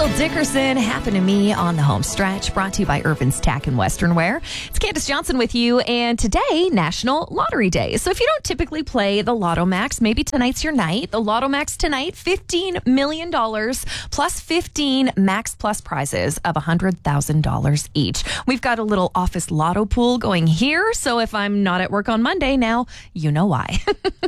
Will Dickerson, Happen to Me on the home stretch, brought to you by Irvin's Tack and Western Wear. It's Candace Johnson with you, and today, National Lottery Day. So if you don't typically play the Lotto Max, maybe tonight's your night. The Lotto Max tonight, $15 million plus 15 Max Plus prizes of $100,000 each. We've got a little office lotto pool going here, so if I'm not at work on Monday, now you know why.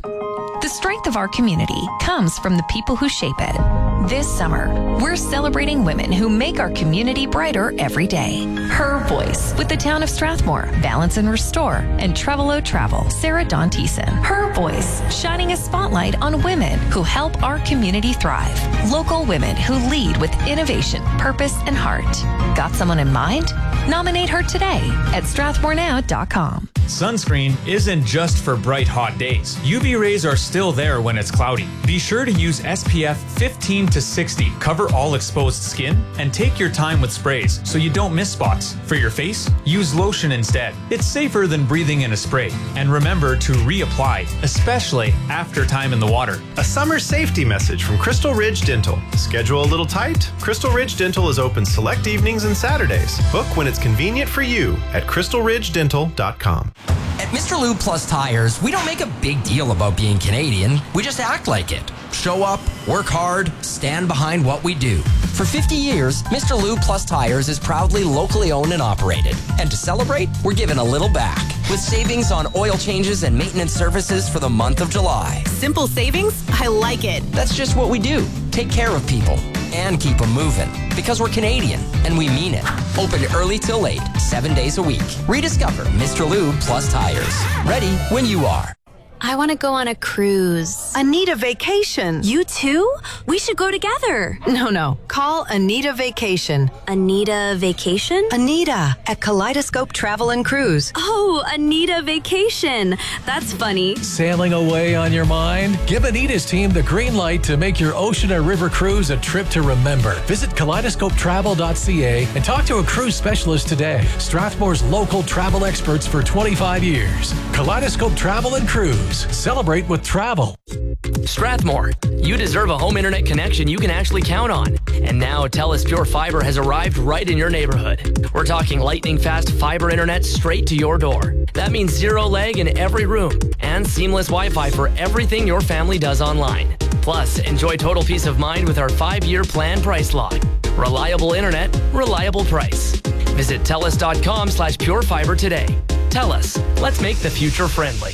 The strength of our community comes from the people who shape it. This summer, we're celebrating women who make our community brighter every day. Her Voice with the town of Strathmore, Balance and Restore, and Trevolo Travel, Sarah Dawn Thiessen. Her Voice, shining a spotlight on women who help our community thrive. Local women who lead with innovation, purpose, and heart. Got someone in mind? Nominate her today at strathmorenow.com. Sunscreen isn't just for bright, hot days. UV rays are still there when it's cloudy. Be sure to use SPF 15 to 60. Cover all exposed skin and take your time with sprays so you don't miss spots. For your face, use lotion instead. It's safer than breathing in a spray. And remember to reapply, especially after time in the water. A summer safety message from Crystal Ridge Dental. Schedule a little tight? Crystal Ridge Dental is open select evenings and Saturdays. Book when it's convenient for you at crystalridgedental.com. At Mr. Lube Plus Tires, we don't make a big deal about being Canadian. We just act like it. Show up, work hard, stand behind what we do. For 50 years, Mr. Lube Plus Tires is proudly locally owned and operated. And to celebrate, we're giving a little back with savings on oil changes and maintenance services for the month of July. Simple savings? I like it. That's just what we do. Take care of people and keep them moving. Because we're Canadian, and we mean it. Open early till late, 7 days a week. Rediscover Mr. Lube Plus Tires. Ready when you are. I want to go on a cruise. Anita Vacation. You too? We should go together. No. Call Anita Vacation. Anita Vacation? Anita at Kaleidoscope Travel and Cruise. Oh, Anita Vacation. That's funny. Sailing away on your mind? Give Anita's team the green light to make your ocean or river cruise a trip to remember. Visit kaleidoscopetravel.ca and talk to a cruise specialist today. Strathmore's local travel experts for 25 years. Kaleidoscope Travel and Cruise. Celebrate with travel. Strathmore, you deserve a home internet connection you can actually count on. And now TELUS Pure Fiber has arrived right in your neighborhood. We're talking lightning fast fiber internet straight to your door. That means zero lag in every room and seamless Wi-Fi for everything your family does online. Plus, enjoy total peace of mind with our 5-year plan price lock. Reliable internet, reliable price. Visit TELUS.com/purefiber today. TELUS, let's make the future friendly.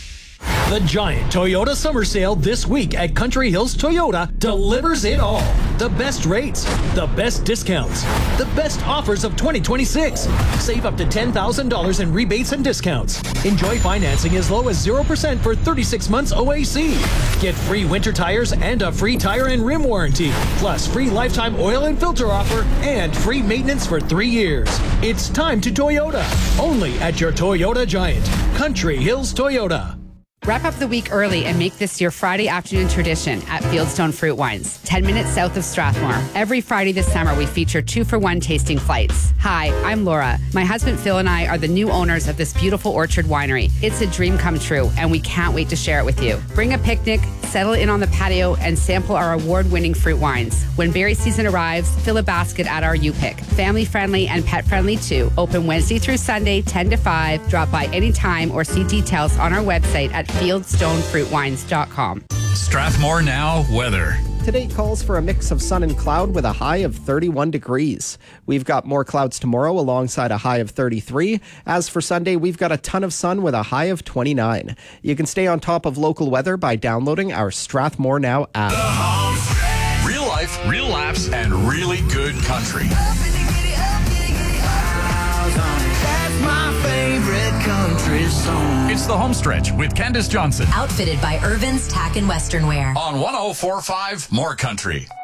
The giant Toyota summer sale this week at Country Hills Toyota delivers it all. The best rates, the best discounts, the best offers of 2026. Save up to $10,000 in rebates and discounts. Enjoy financing as low as 0% for 36 months OAC. Get free winter tires and a free tire and rim warranty, plus free lifetime oil and filter offer and free maintenance for 3 years. It's time to Toyota, only at your Toyota Giant, Country Hills Toyota. Wrap up the week early and make this your Friday afternoon tradition at Fieldstone Fruit Wines, 10 minutes south of Strathmore. Every Friday this summer, we feature 2-for-1 tasting flights. Hi, I'm Laura. My husband Phil and I are the new owners of this beautiful orchard winery. It's a dream come true, and we can't wait to share it with you. Bring a picnic, settle in on the patio, and sample our award-winning fruit wines. When berry season arrives, fill a basket at our U-Pick. Family-friendly and pet-friendly too. Open Wednesday through Sunday, 10 to 5. Drop by anytime or see details on our website at FieldstoneFruitWines.com. Strathmore Now weather. Today calls for a mix of sun and cloud with a high of 31 degrees. We've got more clouds tomorrow alongside a high of 33. As for Sunday, we've got a ton of sun with a high of 29. You can stay on top of local weather by downloading our Strathmore Now app. Real life, real laughs, and really good country. That's my favorite country song. It's the home stretch with Candace Johnson. Outfitted by Irvin's Tack and Western Wear. On 104.5 More Country.